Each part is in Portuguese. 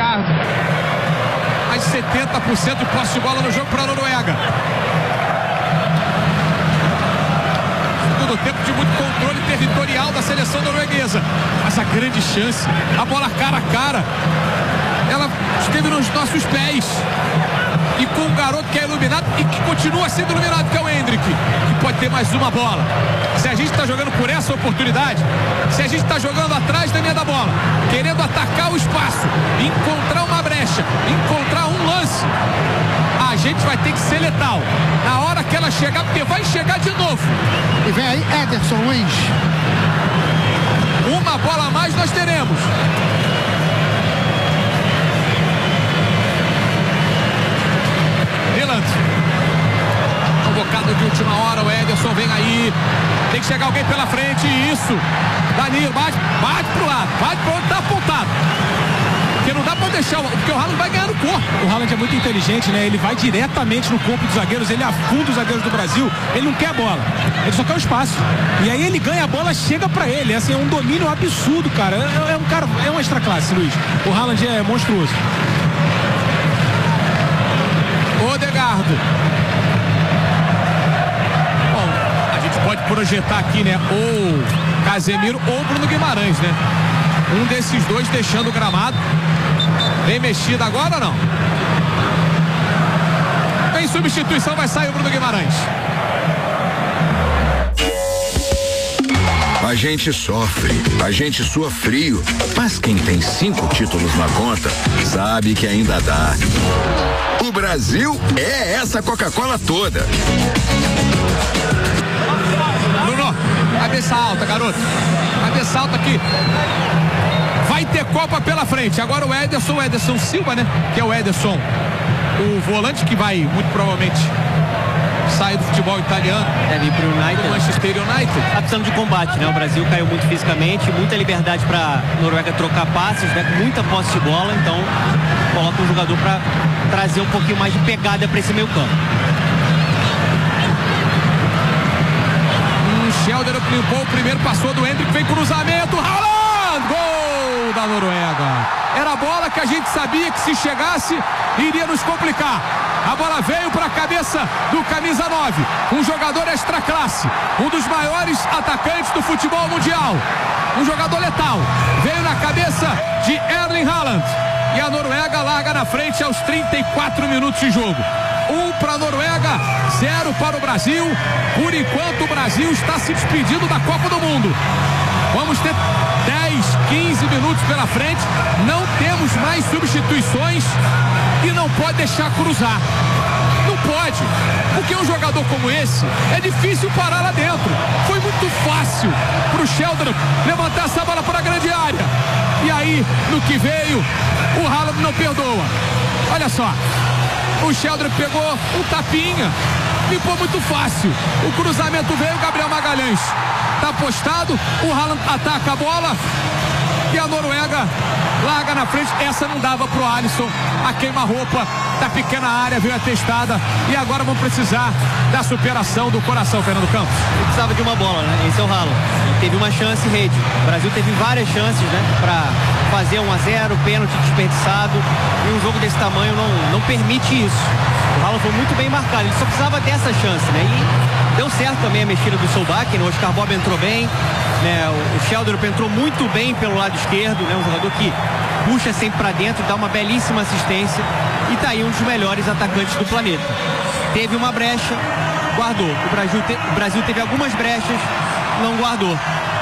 Odegaard. Mais de 70% de posse de bola no jogo para a Noruega. Segundo tempo de muito controle territorial da seleção norueguesa. Essa grande chance, a bola cara a cara, ela esteve nos nossos pés. E com um garoto que é iluminado e que continua sendo iluminado, que é o Endrick, que pode ter mais uma bola. Se a gente está jogando por essa oportunidade, se a gente está jogando atrás da linha da bola, querendo atacar o espaço, encontrar uma brecha, encontrar um lance, a gente vai ter que ser letal na hora que ela chegar, porque vai chegar de novo. E vem aí Ederson Luiz. Uma bola a mais nós teremos. Convocado de última hora, o Ederson vem aí, tem que chegar alguém pela frente, isso, Danilo, bate pro lado, bate pro onde tá apontado, porque não dá pra deixar, porque o Haaland vai ganhar no corpo. O Haaland é muito inteligente, né? Ele vai diretamente no corpo dos zagueiros, ele afunda os zagueiros do Brasil, ele não quer a bola, ele só quer o espaço, e aí ele ganha a bola, chega pra ele, assim, é um domínio absurdo, cara, é um cara, é uma extra classe, Luiz, o Haaland é monstruoso. Odegaard. Bom, a gente pode projetar aqui, né? Ou Casemiro ou Bruno Guimarães, né? Um desses dois deixando o gramado. Bem mexido agora ou não? Em substituição vai sair o Bruno Guimarães. A gente sofre, a gente sua frio, mas quem tem 5 títulos na conta sabe que ainda dá. O Brasil é essa Coca-Cola toda. Bruno, cabeça alta, garoto. Cabeça alta aqui. Vai ter Copa pela frente. Agora o Ederson Silva, né? Que é o Ederson, o volante que vai muito provavelmente sair do futebol italiano. Deve ir pro United. Do Manchester United. Tá precisando de combate, né? O Brasil caiu muito fisicamente, muita liberdade pra Noruega trocar passes, né? Muita posse de bola, então coloca um jogador pra trazer um pouquinho mais de pegada pra esse meio campo. Sheldon limpou o primeiro, passou do Endrick, vem cruzamento, Haaland! Gol da Noruega. Era a bola que a gente sabia que se chegasse iria nos complicar. A bola veio para a cabeça do camisa 9, um jogador extra classe, um dos maiores atacantes do futebol mundial, um jogador letal, veio na cabeça de Erling Haaland e a Noruega larga na frente aos 34 minutos de jogo. 1 para a Noruega, 0 para o Brasil. Por enquanto o Brasil está se despedindo da Copa do Mundo. Vamos ter 10, 15 minutos pela frente, não temos mais substituições e não pode deixar cruzar. Não pode, porque um jogador como esse é difícil parar lá dentro. Foi muito fácil para o Sheldon levantar essa bola para a grande área. E aí, no que veio, o Haaland não perdoa. Olha só, o Sheldon pegou um tapinha, ficou muito fácil. O cruzamento veio, Gabriel Magalhães tá postado, o Haaland ataca a bola e a Noruega larga na frente. Essa não dava pro Alisson, a queima-roupa da pequena área veio atestada e agora vão precisar da superação do coração, Fernando Campos. Ele precisava de uma bola, né? Esse é o Haaland. Ele teve uma chance rede. O Brasil teve várias chances, né? Pra fazer 1-0, pênalti desperdiçado. E um jogo desse tamanho não permite isso. O Haaland foi muito bem marcado. Ele só precisava dessa chance, né? E deu certo também a mexida do Solbakken, né? O Oscar Bob entrou bem, né? O Sheldon entrou muito bem pelo lado esquerdo, né? Um jogador que puxa sempre pra dentro, dá uma belíssima assistência e tá aí um dos melhores atacantes do planeta. Teve uma brecha, guardou. O Brasil teve algumas brechas, não guardou.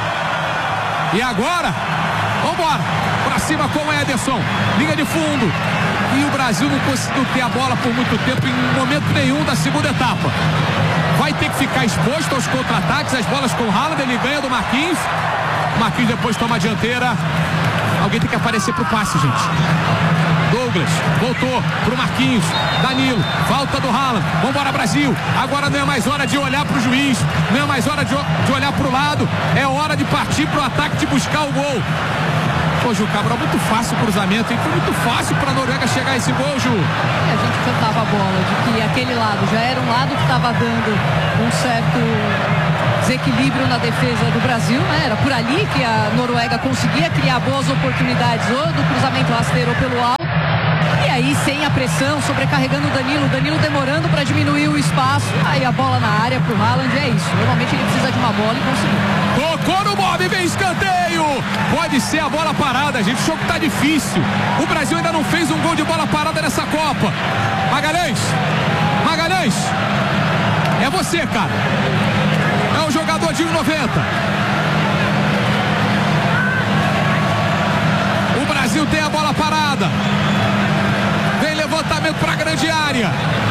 E agora, vambora, pra cima com o Ederson, linha de fundo. E o Brasil não conseguiu ter a bola por muito tempo em momento nenhum da segunda etapa. Vai ter que ficar exposto aos contra-ataques, as bolas com o Haaland, ele ganha do Marquinhos. Marquinhos depois toma a dianteira. Alguém tem que aparecer pro passe, gente. Douglas voltou pro Marquinhos, Danilo, falta do Haaland, vambora Brasil, agora não é mais hora de olhar pro juiz, não é mais hora de olhar pro lado, é hora de partir pro ataque, de buscar o gol. Pô, Ju Cabral, muito fácil o cruzamento, hein? Foi muito fácil pra Noruega chegar a esse gol, Ju. A gente cantava a bola de que aquele lado já era um lado que estava dando um certo desequilíbrio na defesa do Brasil, né? Era por ali que a Noruega conseguia criar boas oportunidades, ou do cruzamento rasteiro ou pelo alto. aí sem a pressão, sobrecarregando o Danilo demorando para diminuir o espaço, aí a bola na área pro Haaland, é isso. Normalmente ele precisa de uma bola e conseguiu. Tocou no Bob, vem escanteio. Pode ser a bola parada, gente. O jogo tá difícil. O Brasil ainda não fez um gol de bola parada nessa Copa. Magalhães, é você, cara. É o jogador de 1,90. O Brasil tem a bola parada. Vem levantamento para a grande área.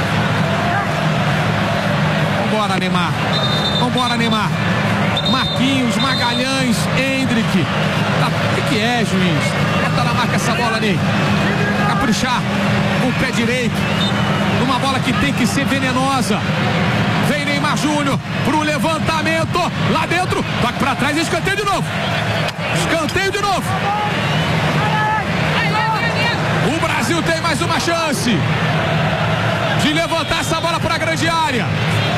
Vambora, Neymar. Marquinhos, Magalhães, Endrick. O que é, juiz? Bota na marca essa bola, Ney. Caprichar com o pé direito. Numa bola que tem que ser venenosa. Vem Neymar Júnior pro levantamento. Lá dentro. Toque pra trás e escanteio de novo. O Brasil tem mais uma chance de levantar essa bola para a grande área.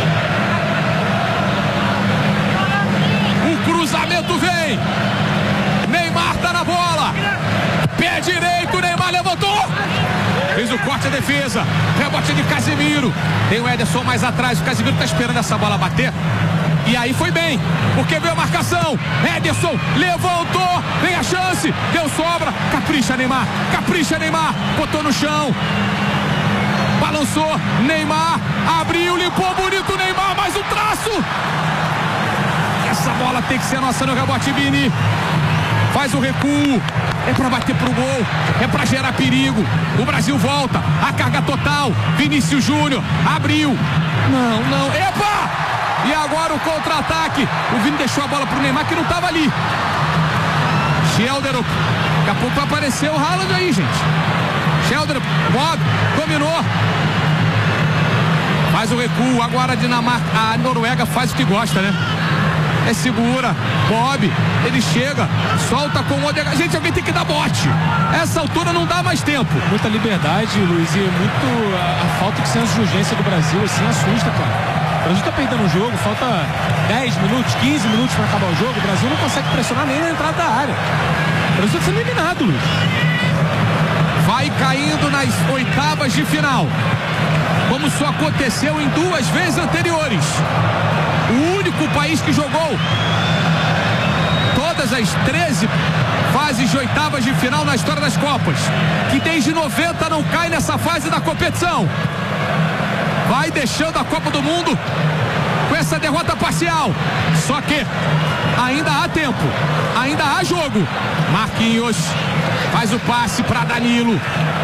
O cruzamento vem. Neymar tá na bola. Pé direito, Neymar levantou. Fez o corte, a defesa. Rebote de Casemiro. Tem o Ederson mais atrás. O Casemiro tá esperando essa bola bater. E aí foi bem, porque veio a marcação. Ederson levantou, vem a chance, deu sobra. Capricha Neymar, botou no chão. Balançou, Neymar, abriu, limpou bonito Neymar, mais um traço. Essa bola tem que ser nossa no rebote, Vini. Faz o recuo, é pra bater pro gol, é pra gerar perigo. O Brasil volta, a carga total. Vinícius Júnior, abriu. Não, epa! E agora o contra-ataque. O Vini deixou a bola pro Neymar que não tava ali. Sheldon, daqui a pouco vai aparecer o Haaland aí, gente. Sheldon, Bob, dominou. Faz o recuo, agora a Dinamarca, a Noruega faz o que gosta, né? É segura, Bob, ele chega, solta com o Odegaard. Gente, alguém tem que dar bote. Essa altura não dá mais tempo. Muita liberdade, Luiz, e muito a falta de senso de urgência do Brasil, assim, assusta, cara. O Brasil tá perdendo o jogo, falta 10 minutos, 15 minutos para acabar o jogo. O Brasil não consegue pressionar nem na entrada da área. O Brasil tá sendo eliminado, Luiz. Vai caindo nas oitavas de final, como isso aconteceu em 2 vezes anteriores. O único país que jogou todas as 13 fases de oitavas de final na história das Copas, que desde 90 não cai nessa fase da competição. Vai deixando a Copa do Mundo com essa derrota parcial. Só que ainda há tempo, ainda há jogo. Marquinhos faz o passe para Danilo.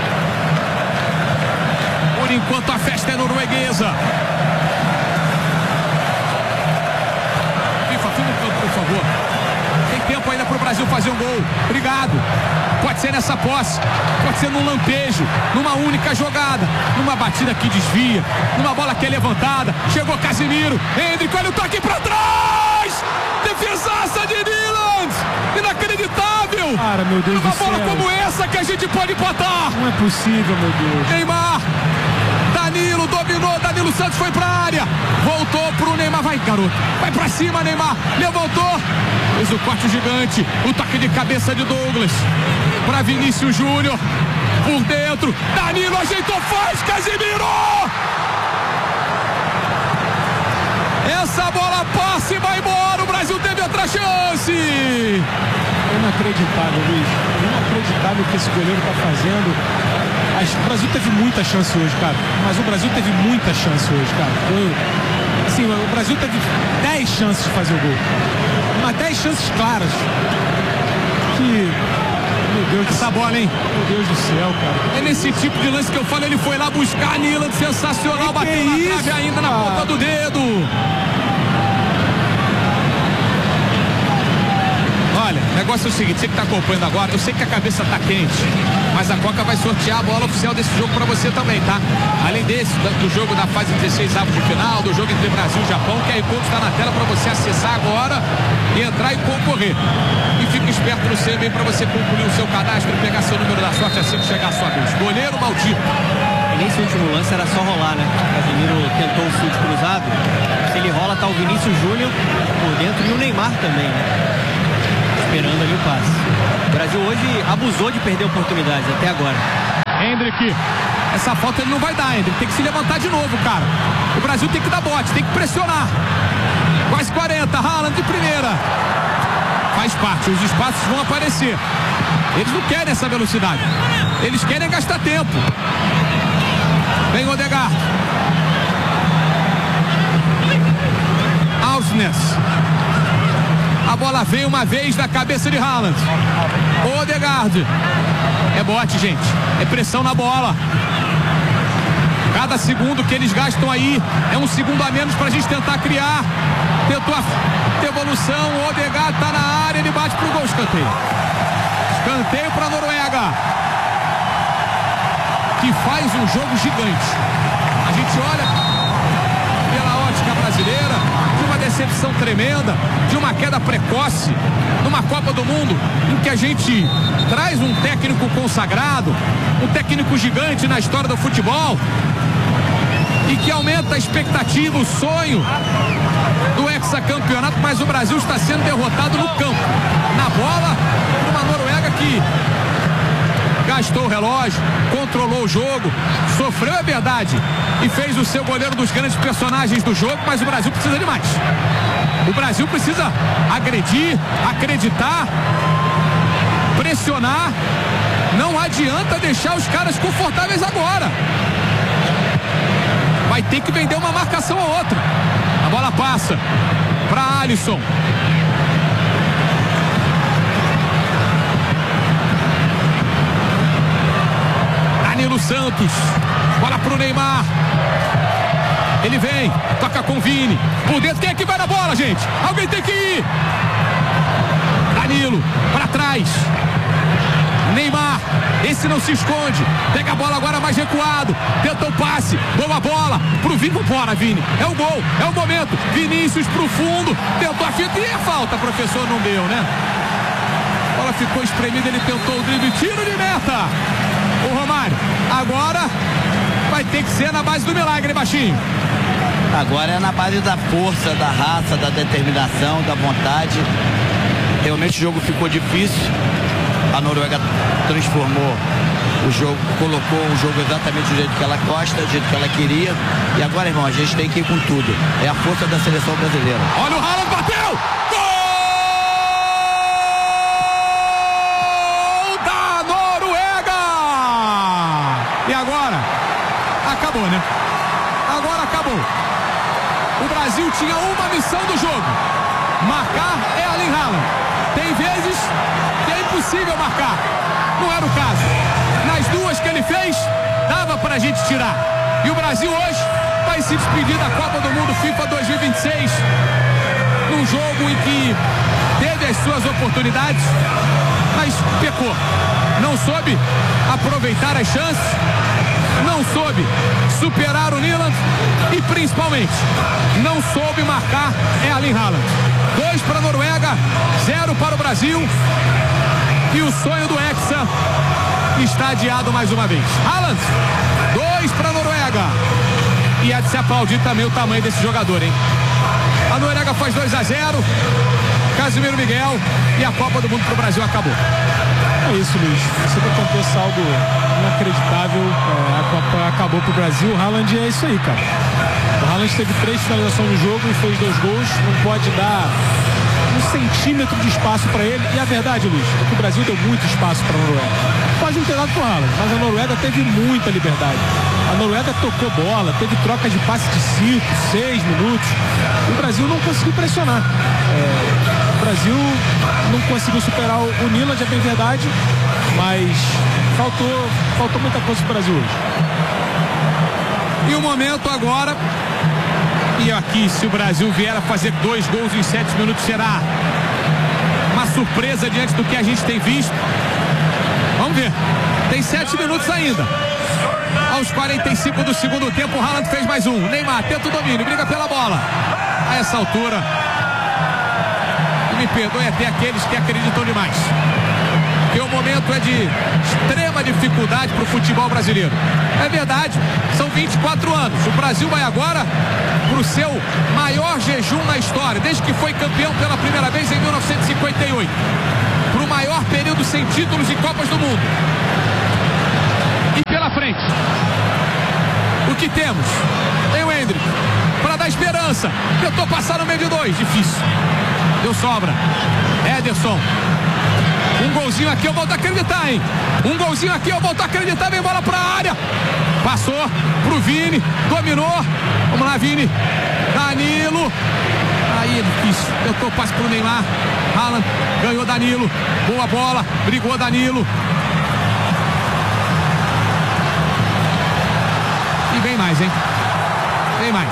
Por enquanto a festa é norueguesa. FIFA, filma o campo, por favor. Tem tempo ainda para o Brasil fazer um gol. Obrigado. Pode ser nessa posse, pode ser num lampejo, numa única jogada, numa batida que desvia, numa bola que é levantada. Chegou Casemiro, Endrick, olha o toque pra trás! Defesaça de Nyland! Inacreditável! Cara, meu Deus do céu. Numa bola como essa que a gente pode empatar! Não é possível, meu Deus. Neymar, Danilo dominou, Danilo Santos foi pra área, voltou pro Neymar, vai garoto, vai pra cima Neymar, levantou, fez o corte gigante, o toque de cabeça de Douglas, pra Vinícius Júnior, por dentro, Danilo ajeitou, faz, Casemiro! Essa bola passa e vai embora, o Brasil teve outra chance! Inacreditável, Luiz, inacreditável o que esse goleiro tá fazendo. O Brasil teve muita chance hoje, cara. Mas o Brasil teve muita chance hoje, cara. Assim, o Brasil teve 10 chances de fazer o gol. Mas 10 chances claras. Meu Deus, essa bola, hein? Meu Deus do céu, cara. É nesse tipo de lance que eu falo, ele foi lá buscar Nyland, sensacional, bateu na trave ainda na ponta do dedo. Olha, o negócio é o seguinte, você que está acompanhando agora, eu sei que a cabeça está quente, mas a Coca vai sortear a bola oficial desse jogo para você também, tá? Além desse, do jogo da fase 16 avos de final, do jogo entre Brasil e Japão, que aí o código está na tela para você acessar agora e entrar e concorrer. E fica esperto no CB para você concluir o seu cadastro e pegar seu número da sorte assim que chegar a sua vez. Goleiro maldito. E nesse último lance era só rolar, né? O Casemiro tentou o chute cruzado. Se ele rola, tá o Vinícius Júnior por dentro e o Neymar também, né? esperando ali o passe. O Brasil hoje abusou de perder oportunidades até agora. Hendrick, essa falta ele não vai dar, Hendrick, tem que se levantar de novo, cara. O Brasil tem que dar bote, tem que pressionar. Quase 40, Haaland de primeira. Faz parte, os espaços vão aparecer. Eles não querem essa velocidade, eles querem gastar tempo. Vem Odegaard. Ausnes. A bola vem uma vez da cabeça de Haaland. Odegaard. É bote, gente. É pressão na bola. Cada segundo que eles gastam aí é um segundo a menos pra gente tentar criar. Tentou a devolução. O Odegaard tá na área. Ele bate pro gol. Escanteio. Escanteio pra Noruega, que faz um jogo gigante. A gente olha pela ótica brasileira, de uma decepção tremenda, de uma queda precoce numa Copa do Mundo em que a gente traz um técnico consagrado, um técnico gigante na história do futebol e que aumenta a expectativa, o sonho do hexacampeonato, mas o Brasil está sendo derrotado no campo, na bola, por uma Noruega que gastou o relógio, controlou o jogo, sofreu, é verdade, e fez o seu goleiro dos grandes personagens do jogo, mas o Brasil precisa de mais. O Brasil precisa agredir, acreditar, pressionar. Não adianta deixar os caras confortáveis agora. Vai ter que vender uma marcação ou outra. A bola passa para Alisson. Danilo Santos. Bola pro Neymar. Ele vem, toca com Vini. Por dentro, quem é que vai na bola, gente? Alguém tem que ir. Danilo, para trás. Neymar, esse não se esconde. Pega a bola agora mais recuado. Tenta o passe, boa bola pro Vini. Bora, Vini, é o gol, é o momento. Vinícius pro fundo, tentou a fita e a falta, professor, não deu, né? A bola ficou espremida, ele tentou o drible, tiro de meta. O Romário, agora vai ter que ser na base do milagre, baixinho. Agora é na base da força, da raça, da determinação, da vontade. Realmente o jogo ficou difícil. A Noruega transformou o jogo, colocou o jogo exatamente do jeito que ela gosta, do jeito que ela queria. E agora, irmão, a gente tem que ir com tudo. É a força da seleção brasileira. Olha o Haaland, bateu! Gol da Noruega! E agora? Acabou, né? Agora acabou. O Brasil tinha uma missão do jogo. Marcar Erling Haaland. Tem vezes que é impossível marcar. Não era o caso. Nas duas que ele fez, dava pra gente tirar. E o Brasil hoje vai se despedir da Copa do Mundo FIFA 2026 num jogo em que teve as suas oportunidades, mas pecou. Não soube aproveitar as chances, não soube superar o Nyland e principalmente não soube marcar Erling Haaland. 2 para a Noruega, 0 para o Brasil, e o sonho do Hexa está adiado mais uma vez. Haaland, 2 para a Noruega, e é de se aplaudir também o tamanho desse jogador, hein? A Noruega faz 2-0, Casimiro Miguel, e a Copa do Mundo para o Brasil acabou. É isso, Luiz. Você que acontece algo inacreditável. A Copa acabou pro Brasil. O Haaland é isso aí, cara. O Haaland teve 3 finalizações no jogo e fez 2 gols. Não pode dar um centímetro de espaço para ele. E a verdade, Luiz, é que o Brasil deu muito espaço para a Noruega. Pode não ter dado pro Haaland, mas a Noruega teve muita liberdade. A Noruega tocou bola, teve troca de passe de 5, 6 minutos. E o Brasil não conseguiu pressionar. O Brasil não conseguiu superar o Nyland, é bem verdade, mas faltou muita coisa pro Brasil hoje. E o momento agora, e aqui, se o Brasil vier a fazer 2 gols em 7 minutos, será uma surpresa diante do que a gente tem visto. Vamos ver, tem 7 minutos ainda. Aos 45 do segundo tempo, o Haaland fez mais um. Neymar tenta o domínio, briga pela bola. A essa altura, me perdoe até aqueles que acreditam demais. porque o momento é de extrema dificuldade para o futebol brasileiro. É verdade, são 24 anos. O Brasil vai agora para o seu maior jejum na história, desde que foi campeão pela primeira vez em 1958. Para o maior período sem títulos em Copas do Mundo. E pela frente, o que temos? Tem o Endrick para dar esperança. Tentou passar no meio de dois, difícil. Deu sobra. Ederson. Um golzinho aqui, eu volto a acreditar, hein? Um golzinho aqui, eu volto a acreditar. Vem bola pra área. Passou pro Vini. Dominou. Vamos lá, Vini. Danilo. Aí, difícil. Tentou passe pro Neymar. Haaland. Ganhou Danilo. Boa bola. Brigou Danilo. E vem mais, hein? Vem mais.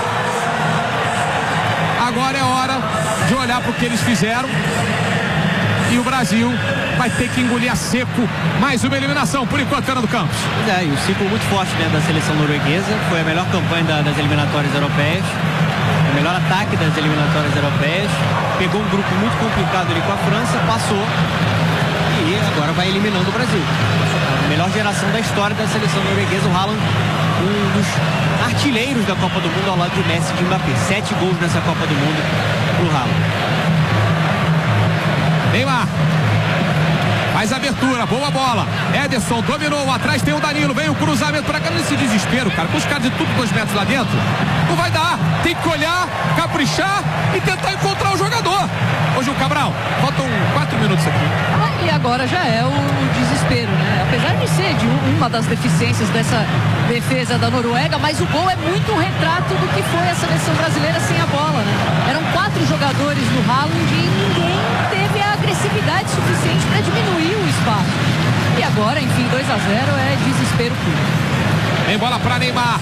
Agora é hora de olhar pro que eles fizeram. E o Brasil vai ter que engolir a seco mais uma eliminação, por enquanto, Fernando Campos. E o ciclo muito forte, né, da seleção norueguesa. Foi a melhor campanha das eliminatórias europeias, o melhor ataque das eliminatórias europeias. Pegou um grupo muito complicado ali com a França, passou e agora vai eliminando o Brasil. A melhor geração da história da seleção norueguesa, o Haaland, um dos artilheiros da Copa do Mundo ao lado de Messi e de Mbappé. 7 gols nessa Copa do Mundo pro Haaland. Neymar. Faz abertura, boa bola. Ederson dominou, atrás tem o Danilo. Vem o cruzamento pra cá nesse desespero, cara. Com os caras de tudo 2 metros lá dentro. Não vai dar. Tem que olhar, caprichar e tentar encontrar o jogador. Ô, Gil Cabral, faltam 4 minutos aqui. E agora já é o desespero, né? Apesar de ser de uma das deficiências dessa defesa da Noruega, mas o gol é muito um retrato do que foi a seleção brasileira sem a bola, né? Eram 4 jogadores no Haaland e ninguém teve a agressividade suficiente para diminuir o espaço. E agora, enfim, 2-0 é desespero puro. Vem bola para Neymar.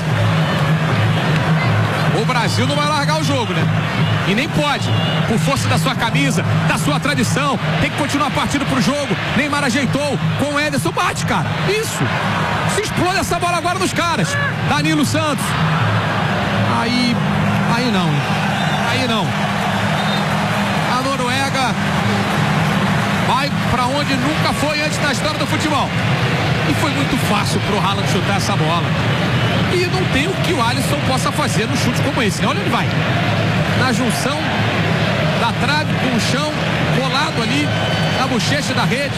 O Brasil não vai largar o jogo, né? E nem pode, por força da sua camisa, da sua tradição. Tem que continuar partindo pro jogo. Neymar ajeitou com o Ederson. Bate, cara. Isso. Se explode essa bola agora nos caras. Danilo Santos. Aí não. Aí não. A Noruega vai pra onde nunca foi antes na história do futebol. E foi muito fácil pro Haaland chutar essa bola. E não tem o que o Alisson possa fazer num chute como esse, né? Olha, ele vai na junção da trave com o chão, colado ali na bochecha da rede.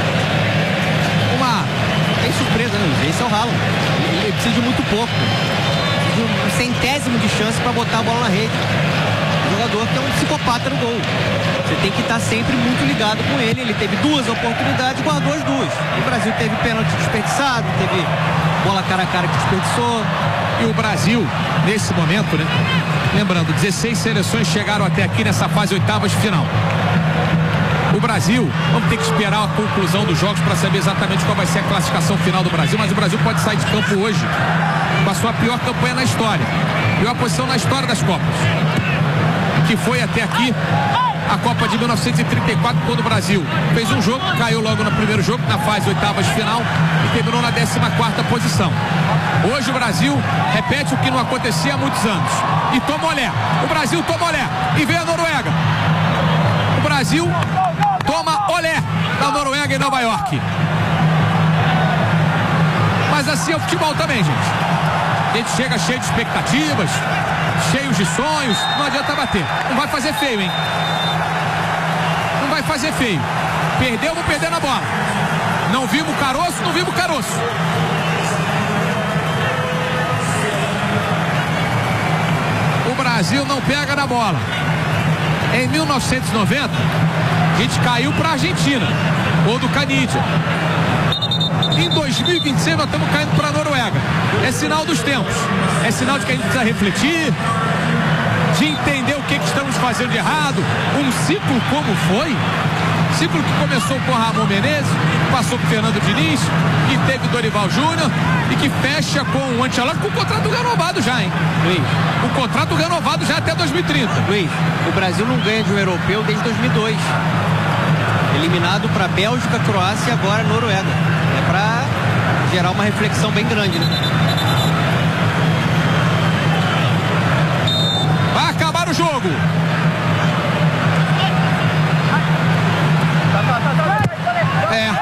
Tem surpresa, né? Esse é o Haaland. Ele precisa de muito pouco. Precisa de um centésimo de chance para botar a bola na rede. O jogador que é um psicopata no gol. Você tem que estar sempre muito ligado com ele. Ele teve 2 oportunidades, guardou as 2. O Brasil teve pênalti desperdiçado, teve bola cara a cara que desperdiçou. E o Brasil, nesse momento, né? Lembrando, 16 seleções chegaram até aqui nessa fase oitavas de final. O Brasil, vamos ter que esperar a conclusão dos jogos para saber exatamente qual vai ser a classificação final do Brasil, mas o Brasil pode sair de campo hoje com a sua pior campanha na história. Pior posição na história das Copas. Que foi até aqui a Copa de 1934, quando o Brasil fez um jogo, caiu logo no primeiro jogo, na fase oitavas de final, e terminou na 14ª posição. Hoje o Brasil repete o que não acontecia há muitos anos. E toma olé. O Brasil toma olé. E vem a Noruega. O Brasil toma olé da Noruega em Nova York. Mas assim é o futebol também, gente. A gente chega cheio de expectativas, cheios de sonhos, não adianta bater. Não vai fazer feio, hein? Não vai fazer feio. Perdeu, vou perder na bola. Não vimos o caroço, não vimos o caroço. O Brasil não pega na bola. Em 1990, a gente caiu para a Argentina, ou do Canidia. Em 2026 nós estamos caindo para a Noruega. É sinal dos tempos. É sinal de que a gente precisa refletir, de entender o que estamos fazendo de errado. Um ciclo como foi, ciclo que começou com Ramon Menezes, passou por Fernando Diniz, que teve Dorival Júnior e que fecha com o Ancelotti com o contrato renovado já, hein? Luiz, o contrato renovado já até 2030. Luiz, o Brasil não ganha de um europeu desde 2002. Eliminado para Bélgica, Croácia e agora Noruega. É para gerar uma reflexão bem grande, né? Vai acabar o jogo. É,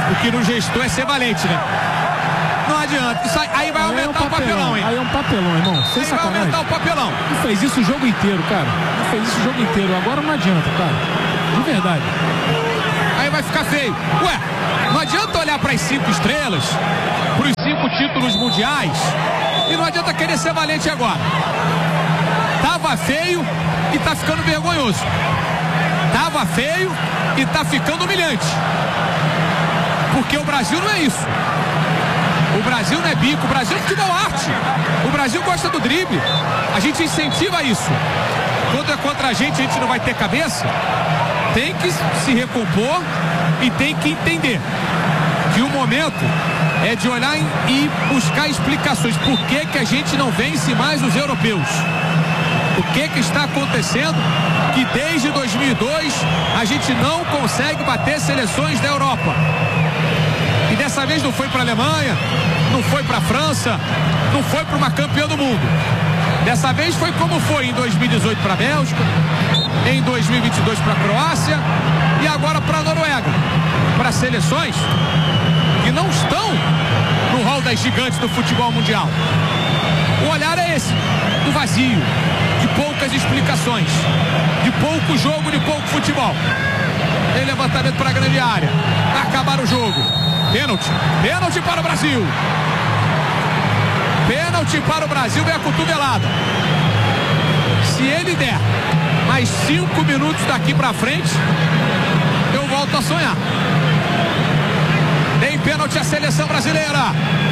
O que nos restou é ser valente, né? Não adianta. Isso aí vai aumentar o papelão, hein? Aí é um papelão, irmão. Sem aí vai sacanagem. aumentar o papelão. Não fez isso o jogo inteiro, cara. Não fez isso o jogo inteiro. Agora não adianta, cara. De verdade. Aí vai ficar feio. Ué, não adianta olhar para as 5 estrelas, para os 5 títulos mundiais, e não adianta querer ser valente agora. Tava feio e tá ficando vergonhoso. Tava feio e tá ficando humilhante. Porque o Brasil não é isso. O Brasil não é bico, o Brasil é futebol arte. O Brasil gosta do drible. A gente incentiva isso. Quando é contra a gente não vai ter cabeça. Tem que se recompor e tem que entender que o momento é de olhar e buscar explicações. Por que a gente não vence mais os europeus? O que está acontecendo que desde 2002 a gente não consegue bater seleções da Europa? E dessa vez não foi para a Alemanha, não foi para a França, não foi para uma campeã do mundo. Dessa vez foi como foi em 2018 para a Bélgica, em 2022 para a Croácia e agora para a Noruega. Para seleções que não estão no hall das gigantes do futebol mundial. O olhar é esse, do vazio, de poucas explicações, de pouco jogo, de pouco futebol. Tem levantamento para a grande área. Vai acabar o jogo. Pênalti. Pênalti para o Brasil. Pênalti para o Brasil. Vem a cotovelada. Se ele der mais 5 minutos daqui para frente, eu volto a sonhar. Tem pênalti a seleção brasileira.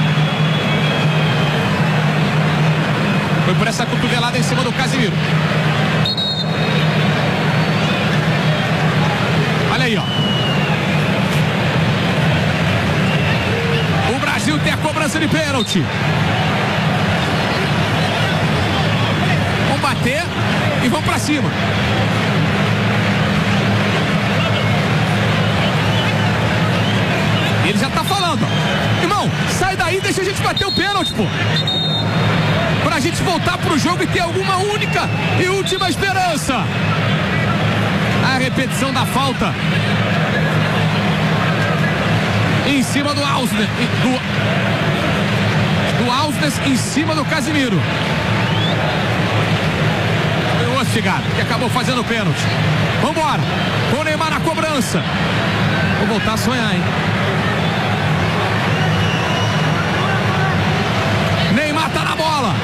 Foi por essa cotovelada em cima do Casimiro. Olha aí, ó. O Brasil tem a cobrança de pênalti. Vão bater e vão pra cima. Ele já tá falando, ó. Irmão, sai daí, deixa a gente bater o pênalti, pô. Pra gente voltar pro jogo e ter alguma única e última esperança. A repetição da falta em cima do Ausnes, do Ausnes em cima do Casimiro. O Ostigado, que acabou fazendo o pênalti. Vambora, com o Neymar na cobrança. Vou voltar a sonhar, hein? Neymar tá na bola.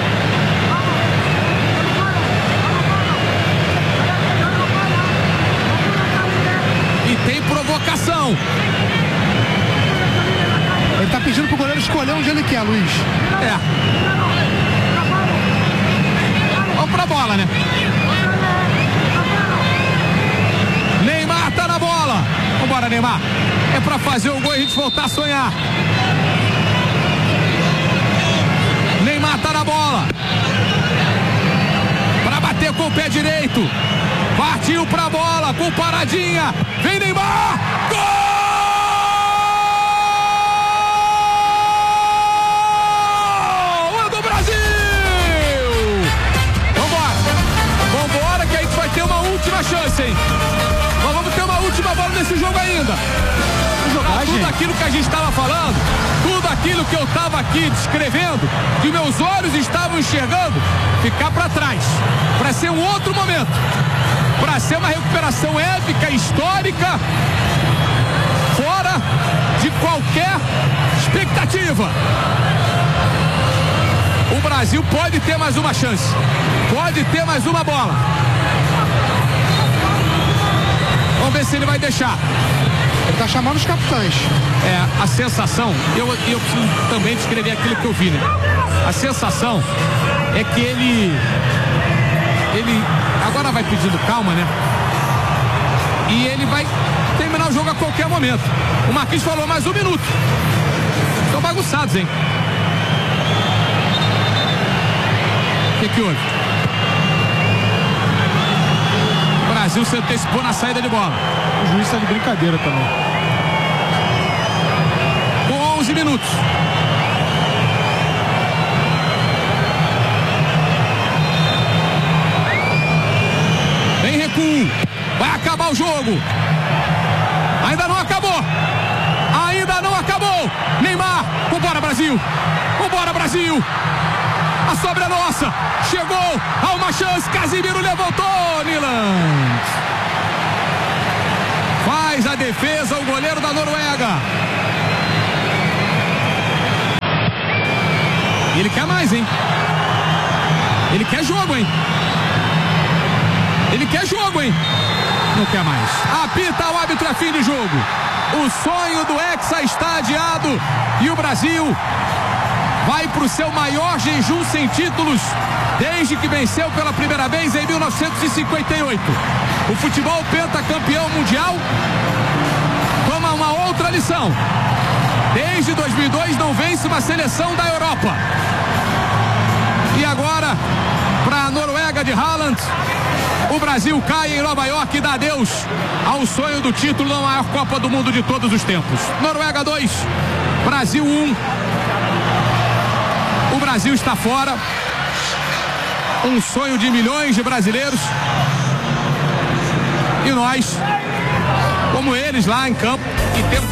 E tem provocação. Ele tá pedindo pro goleiro escolher onde ele quer, Luiz. É. Vamos pra bola, né? Neymar tá na bola. Vambora, Neymar. É pra fazer o gol e a gente voltar a sonhar. Neymar tá na bola. Pra bater com o pé direito. Partiu pra bola com paradinha. Vem Neymar. Gol! É do Brasil! Vambora. Vambora que a gente vai ter uma última chance, hein? Nós vamos ter uma última bola nesse jogo ainda. Tudo aquilo que a gente estava falando, tudo aquilo que eu estava aqui descrevendo, que meus olhos estavam enxergando, ficar para trás, para ser um outro momento, para ser uma recuperação épica, histórica, fora de qualquer expectativa. O Brasil pode ter mais uma chance, pode ter mais uma bola. Vamos ver se ele vai deixar. Ele tá chamando os capitães. É, a sensação, eu preciso também descrever aquilo que eu vi, né? A sensação é que ele agora vai pedindo calma, né? E ele vai terminar o jogo a qualquer momento. O Marquinhos falou mais 1 minuto. Estão bagunçados, hein? O que houve? O Brasil se antecipou na saída de bola. O juiz tá de brincadeira também. Com 11 minutos. Vem recuo. Vai acabar o jogo. Ainda não acabou. Brasil. Vambora, Brasil. A sobra é nossa. Chegou. Há uma chance. Casimiro levantou. Nilan faz a defesa. O goleiro da Noruega. Ele quer mais, hein? Ele quer jogo, hein? Ele quer jogo, hein? Não quer mais. Apita o árbitro, é fim de jogo. O sonho do Hexa está adiado e o Brasil vai para o seu maior jejum sem títulos desde que venceu pela primeira vez em 1958. O futebol pentacampeão mundial toma uma outra lição. Desde 2002 não vence uma seleção da Europa. E agora, para a Noruega de Haaland, o Brasil cai em Nova York e dá adeus ao sonho do título da maior Copa do Mundo de todos os tempos. Noruega 2, Brasil 1. O Brasil está fora. Um sonho de milhões de brasileiros. E nós, como eles lá em campo, que temos...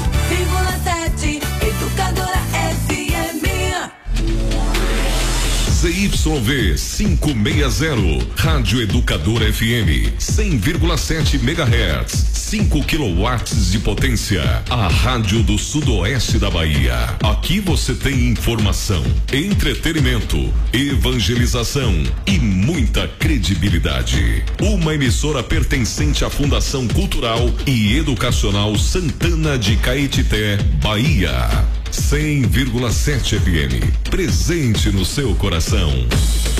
ZYV 560, Rádio Educadora FM, 100,7 MHz, 5 kW de potência, a rádio do sudoeste da Bahia. Aqui você tem informação, entretenimento, evangelização e muita credibilidade. Uma emissora pertencente à Fundação Cultural e Educacional Santana de Caetité, Bahia. 100,7 FM, presente no seu coração.